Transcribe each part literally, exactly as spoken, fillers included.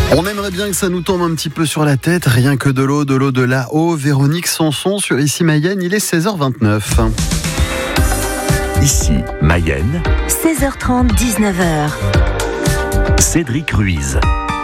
On aimerait bien que ça nous tombe un petit peu sur la tête, rien que de l'eau, de l'eau de là-haut. Véronique Sanson sur Ici Mayenne, il est seize heures vingt-neuf. Ici Mayenne, seize heures trente, dix-neuf heures. Cédric Ruiz.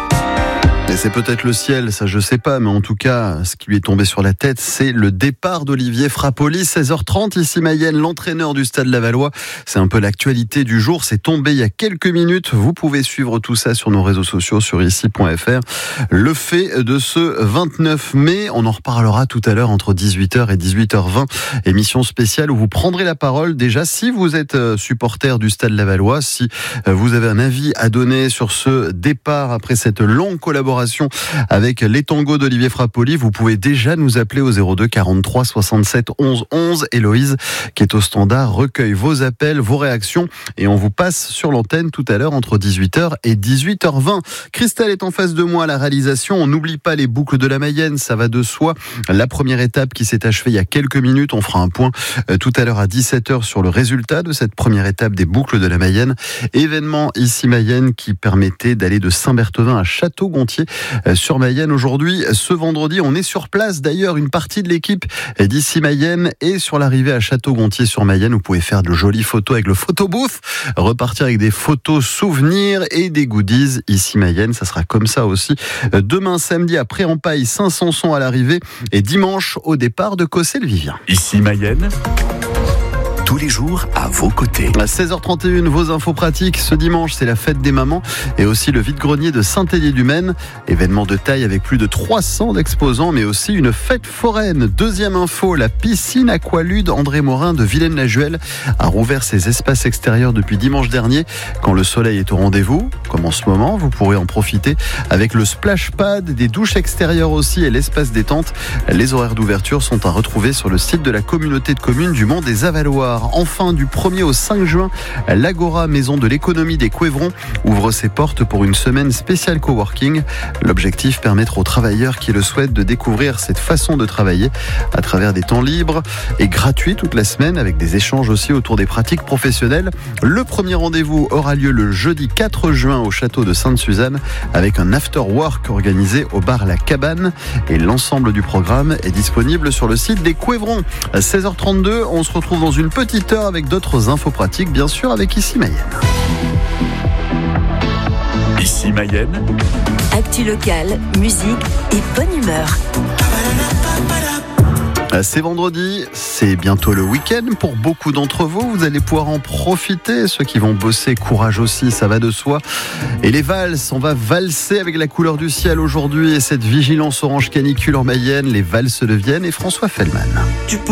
Et c'est peut-être le ciel, ça je sais pas, mais en tout cas, ce qui lui est tombé sur la tête, c'est le départ d'Olivier Frappoli. seize heures trente, ici Mayenne, l'entraîneur du Stade Lavallois. C'est un peu l'actualité du jour, c'est tombé il y a quelques minutes. Vous pouvez suivre tout ça sur nos réseaux sociaux, sur ici point f r. Le fait de ce vingt-neuf mai, on en reparlera tout à l'heure entre dix-huit heures et dix-huit heures vingt. Émission spéciale où vous prendrez la parole déjà si vous êtes supporter du Stade Lavallois, si vous avez un avis à donner sur ce départ après cette longue collaboration avec les tangos d'Olivier Frappoli. Vous pouvez déjà nous appeler au zéro deux quarante-trois soixante-sept onze onze. Héloïse, qui est au standard, recueille vos appels, vos réactions et on vous passe sur l'antenne tout à l'heure entre dix-huit heures et dix-huit heures vingt. Christelle est en face de moi à la réalisation. On n'oublie pas les boucles de la Mayenne, ça va de soi. La première étape qui s'est achevée il y a quelques minutes. On fera un point tout à l'heure à dix-sept heures sur le résultat de cette première étape des boucles de la Mayenne. Événement ici Mayenne qui permettait d'aller de Saint-Berthevin à Château-Gontier sur Mayenne. Aujourd'hui, ce vendredi, on est sur place. D'ailleurs, une partie de l'équipe d'ici Mayenne est sur l'arrivée à Château-Gontier sur Mayenne. Vous pouvez faire de jolies photos avec le photobooth, repartir avec des photos souvenirs et des goodies ici Mayenne. Ça sera comme ça aussi demain samedi à Pré-en-Paille, Saint-Sanson à l'arrivée et dimanche au départ de Cossé-le-Vivien. Ici Mayenne, tous les jours à vos côtés. À seize heures trente et une, vos infos pratiques. Ce dimanche, c'est la fête des mamans et aussi le vide-grenier de Saint-Hélier-du-Maine. Événement de taille avec plus de trois cents exposants, mais aussi une fête foraine. Deuxième info, la piscine aqualude André Morin de Villaine-la-Juhel a rouvert ses espaces extérieurs depuis dimanche dernier. Quand le soleil est au rendez-vous, comme en ce moment, vous pourrez en profiter avec le splash pad, des douches extérieures aussi et l'espace détente. Les horaires d'ouverture sont à retrouver sur le site de la communauté de communes du Mont des Avaloirs. Enfin, du premier au cinq juin, l'Agora, maison de l'économie des Couévrons, ouvre ses portes pour une semaine spéciale coworking. L'objectif, permettre aux travailleurs qui le souhaitent de découvrir cette façon de travailler à travers des temps libres et gratuits toute la semaine avec des échanges aussi autour des pratiques professionnelles. Le premier rendez-vous aura lieu le jeudi quatre juin au château de Sainte-Suzanne avec un after-work organisé au bar La Cabane et l'ensemble du programme est disponible sur le site des Couévrons. À seize heures trente-deux, on se retrouve dans une petite heure avec d'autres infos pratiques, bien sûr, avec Ici Mayenne. Ici Mayenne, Actu locale, musique et bonne humeur. C'est vendredi, c'est bientôt le week-end. Pour beaucoup d'entre vous, vous allez pouvoir en profiter. Ceux qui vont bosser, courage aussi, ça va de soi. Et les valses, on va valser avec la couleur du ciel aujourd'hui et cette vigilance orange canicule en Mayenne, les valses de Vienne et François Fellman.